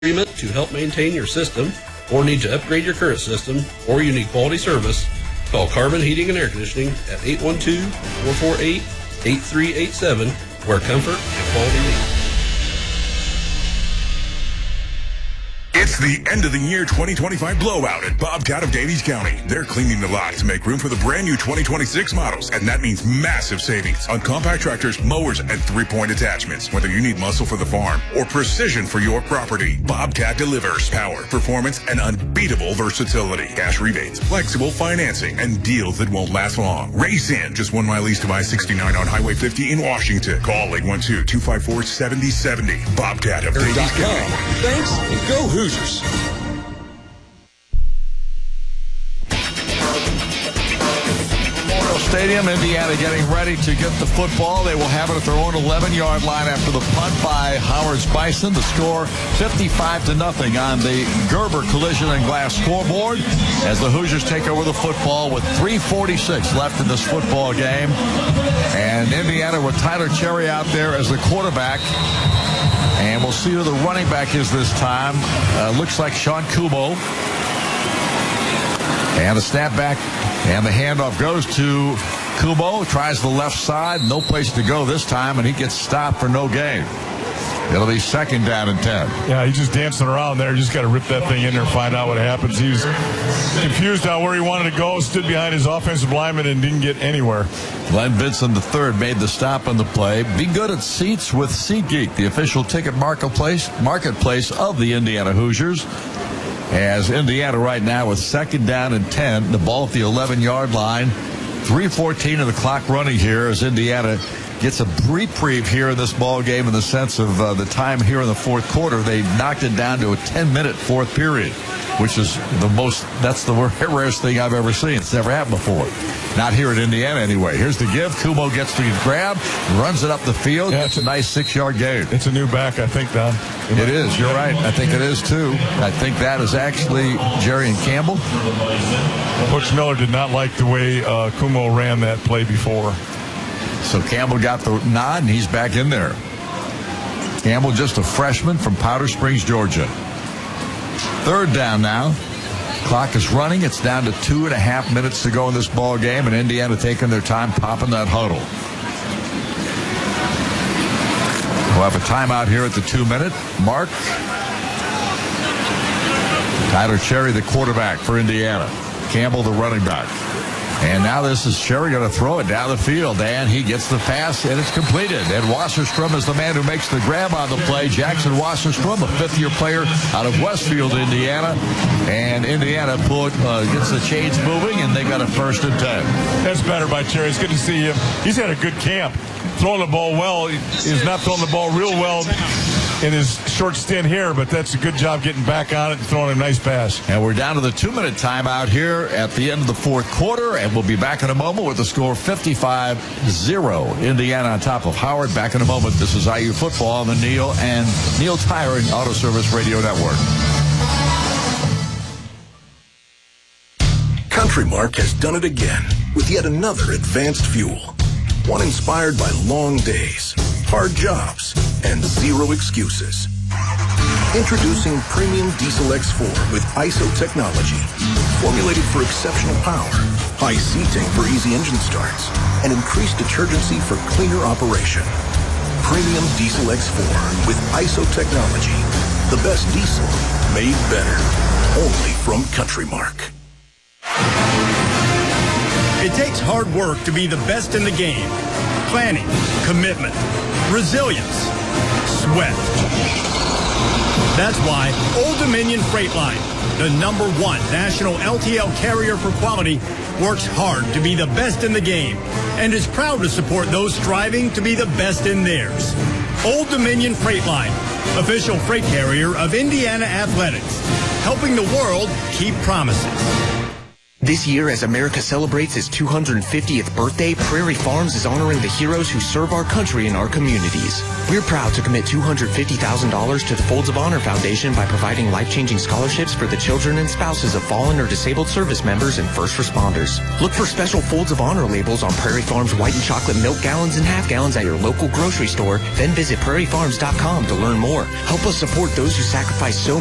agreement to help maintain your system, or need to upgrade your current system, or you need quality service, call Carbon Heating and Air Conditioning at 812-448-8387, where comfort and quality meet. It's the end of the year 2025 blowout at Bobcat of Davies County. They're cleaning the lot to make room for the brand new 2026 models, and that means massive savings on compact tractors, mowers, and 3-point attachments. Whether you need muscle for the farm or precision for your property, Bobcat delivers power, performance, and unbeatable versatility. Cash rebates, flexible financing, and deals that won't last long. Race in just 1 mile east of I-69 on Highway 50 in Washington. Call 812-254-7070. Bobcat of Davies County. Thanks, and go Hoosiers. Memorial Stadium, Indiana getting ready to get the football. They will have it at their own 11-yard line after the punt by Howard's Bison. The score 55-0 on the Gerber Collision and Glass scoreboard as the Hoosiers take over the football with 3:46 left in this football game. And Indiana with Tyler Cherry out there as the quarterback. And we'll see who the running back is this time. Looks like Sean Kubo. And the snap back and the handoff goes to Kubo. Tries the left side. No place to go this time, and he gets stopped for no gain. It'll be 2nd down and 10. Yeah, he's just dancing around there. You just got to rip that thing in there and find out what happens. He was confused on where he wanted to go, stood behind his offensive lineman and didn't get anywhere. Glenn Vinson III made the stop on the play. Be good at seats with SeatGeek, the official ticket marketplace of the Indiana Hoosiers. As Indiana right now with 2nd down and 10, the ball at the 11-yard line. 3:14 of the clock running here as Indiana gets a reprieve here in this ball game in the sense of the time here in the fourth quarter. They knocked it down to a 10-minute fourth period, which is that's the rarest thing I've ever seen. It's never happened before. Not here in Indiana anyway. Here's the give. Kubo gets the grab, runs it up the field. Yeah, it's a nice 6-yard gain. It's a new back, I think, Don. It is. You're right. I think it is, too. I think that is actually Jerry and Campbell. Coach Miller did not like the way Kumo ran that play before. So Campbell got the nod, and he's back in there. Campbell, just a freshman from Powder Springs, Georgia. 3rd down now. Clock is running. It's down to 2.5 minutes to go in this ball game, and Indiana taking their time popping that huddle. We'll have a timeout here at the 2-minute mark. Tyler Cherry, the quarterback for Indiana. Campbell, the running back. And now this is Cherry going to throw it down the field, and he gets the pass, and it's completed. And Wasserstrom is the man who makes the grab on the play. Jackson Wasserstrom, a 5th-year player out of Westfield, Indiana. And Indiana gets the chains moving, and they got a 1st and 10. That's better by Cherry. It's good to see him. He's had a good camp. Throwing the ball well. He's not throwing the ball real well in his short stint here, but that's a good job getting back on it and throwing a nice pass. And we're down to the 2-minute timeout here at the end of the fourth quarter, and we'll be back in a moment with the score 55-0. Indiana on top of Howard. Back in a moment. This is IU Football on the Neil Tire and Auto Service Radio Network. Country Mark has done it again with yet another advanced fuel. One inspired by long days, hard jobs, and zero excuses. Introducing Premium Diesel X4 with ISO technology, formulated for exceptional power, high seating for easy engine starts, and increased detergency for cleaner operation. Premium Diesel X4 with ISO technology, the best diesel made better. Only from Country Mark. It takes hard work to be the best in the game. Planning, commitment, resilience, sweat. That's why Old Dominion Freight Line, the #1 national LTL carrier for quality, works hard to be the best in the game and is proud to support those striving to be the best in theirs. Old Dominion Freight Line, official freight carrier of Indiana Athletics, helping the world keep promises. This year, as America celebrates its 250th birthday, Prairie Farms is honoring the heroes who serve our country and our communities. We're proud to commit $250,000 to the Folds of Honor Foundation by providing life-changing scholarships for the children and spouses of fallen or disabled service members and first responders. Look for special Folds of Honor labels on Prairie Farms white and chocolate milk gallons and half gallons at your local grocery store. Then visit prairiefarms.com to learn more. Help us support those who sacrifice so